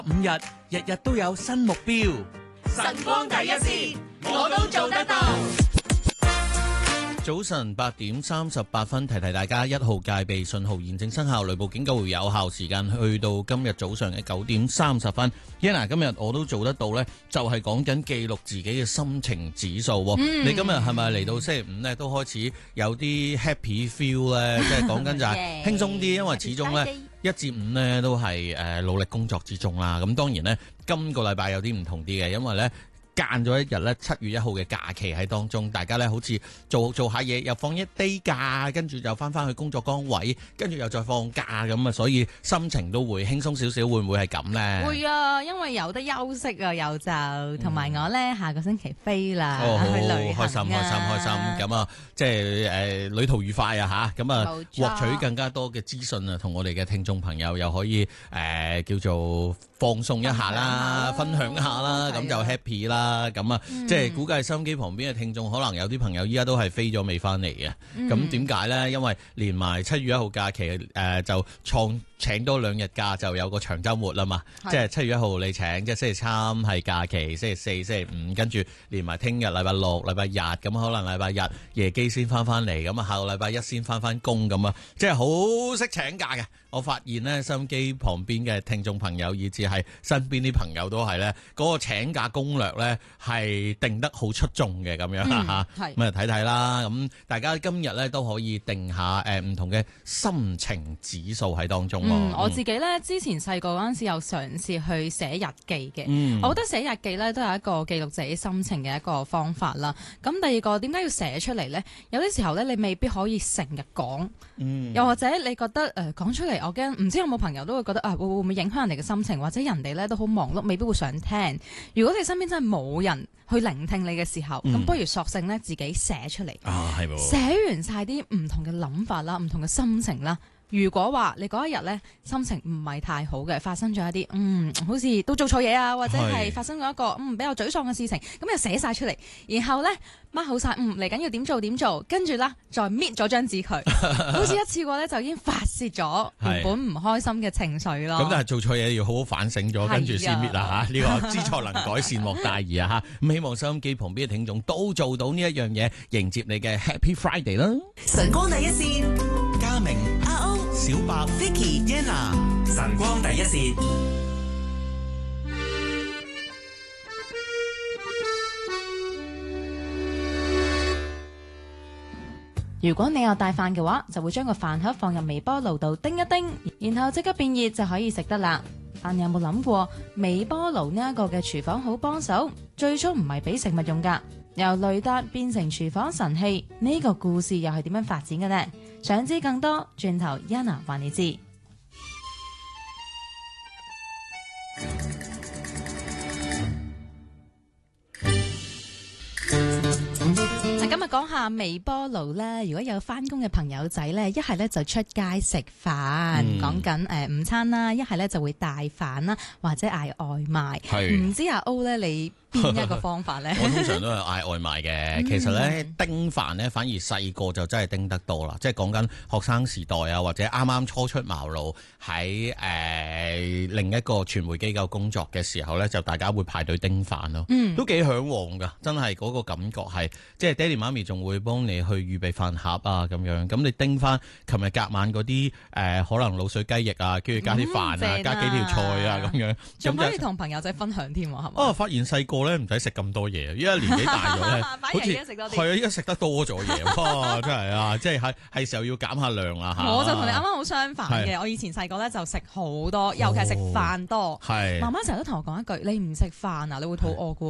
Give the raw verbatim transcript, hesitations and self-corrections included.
五日，日日都有新目標。 晨光第一線，我都做得到。 早晨八點三十八分，提提大家，一號戒備信號現正生效，雷暴警告會有效時間去到今日早上嘅九點三十分。Yana，今日我都做得到呢，就係講緊記錄自己嘅心情指數。嗯、你今日係咪嚟到星期五呢？都開始有啲 happy feel 呢？即係講緊就係輕鬆啲，因為始終呢，一至五呢都係誒努力工作之中啦。咁當然呢，今個禮拜有啲唔同啲嘅，因為呢。間咗一日咧，七月一號嘅假期喺當中，大家咧好似做做下嘢，又放一 day 假，跟住就翻翻去工作崗位，跟住又再放假咁啊，所以心情都會輕鬆少少，會唔會係咁呢？ 會啊，因為有得休息啊，又就同埋我咧下個星期飛啦， 哦、 去旅行啊， 開心開心開心，咁啊，即係誒旅途愉快啊吓，咁啊獲取更加多嘅資訊啊，同我哋嘅聽眾朋友又可以誒、呃、叫做放鬆一下啦，分享一下啦，咁就 happy 啦。咁啊，嗯、即係估計收音機旁邊嘅聽眾，可能有啲朋友依家都係飛咗未翻嚟嘅。咁點解咧？因為連埋七月一號假期，誒、呃、就創請多兩日假，就有個長週末啦嘛。是即係七月一號你請，即係星期三係假期，星期四、星期五，跟住連埋聽日禮拜六、禮拜日，咁可能禮拜日夜機先翻翻嚟，咁啊下個禮拜一先翻翻工咁啊，即係好識請假嘅。我發現咧，收音機旁邊嘅聽眾朋友，以至係身邊啲朋友都係咧，嗰、那個請假攻略咧係定得好出眾嘅咁樣嚇，咁啊睇睇啦。咁大家今日咧都可以定下誒唔同嘅心情指數喺當中。 嗯，我自己咧之前細個嗰陣時有嘗試去寫日記嘅，嗯、我覺得寫日記咧都係一個記錄自己心情嘅一個方法啦。咁第二個點解要寫出嚟咧？有啲時候咧你未必可以成日講，嗯、又或者你覺得誒講、呃、出嚟。我驚唔知有冇朋友都會覺得啊，會會唔會影響人哋嘅心情，或者人哋咧都好忙碌，未必會想聽。如果你身邊真係冇人去聆聽你嘅時候，咁、嗯、不如索性咧自己寫出嚟。啊，係喎。寫完晒啲唔同嘅諗法啦，唔同嘅心情啦。如果話你嗰一日咧心情唔係太好嘅，發生咗一啲嗯，好似都做錯嘢啊，或者係發生咗一個嗯比較沮喪嘅事情，咁就寫晒出嚟，然後咧 mark 好晒，嗯嚟緊要點做點做，跟住啦再搣咗張紙佢，好似一次過咧就已經發泄咗原本唔開心嘅情緒咯。咁但係做錯嘢要好好反省咗，跟住先搣啦嚇。呢個知錯能改，善莫大焉啊嚇。咁希望收音機旁邊嘅聽眾都做到呢一樣嘢，迎接你嘅 Happy Friday 啦！ 晨光第一線， 嘉明、 阿歐、 小白、 Vicky、Yana， 晨光第一線。 如果你有帶飯嘅話，就會將個飯盒放入微波爐度叮一叮，然後即刻變熱就可以食得啦。但你有冇諗過，微波爐呢一個嘅廚房好幫手，最初唔係俾食物用噶，由雷達變成廚房神器，呢個故事又係點樣發展嘅呢？想知更多，轉頭 Yana 話你知。今日講下微波爐咧，如果有翻工嘅朋友仔咧，一係咧就出街食飯，講緊誒午餐啦，一係咧就會帶飯啦，或者嗌外賣。唔知阿 O 咧你邊一個方法咧？ 我通常都係嗌外賣嘅。其實咧叮飯咧，反而細個就真係叮得多啦。即係講緊學生時代啊，或者啱啱初出茅廬喺誒另一個傳媒機構工作嘅時候咧，就大家會排隊叮飯咯。嗯，都幾嚮往噶，真係嗰個感覺係，即係爹哋媽咪仲會幫你去預備飯盒啊咁樣。咁你叮翻琴日隔晚嗰啲誒可能滷水雞翼啊，跟住加啲飯啊，嗯、加幾條菜啊咁樣， 仲可以同朋友仔分享添喎，係嘛？ 啊，發現細個咧唔使食咁多嘢，依家年紀大咗咧，好似係啊，依家食得多咗嘢，哇！真係啊，即係係係時候要減下量啦嚇。我就同你啱啱好相反嘅，我以前細個咧就食好多，尤其係食飯多。係媽媽成日都同我講一句：你唔食飯啊，你會肚餓㗎。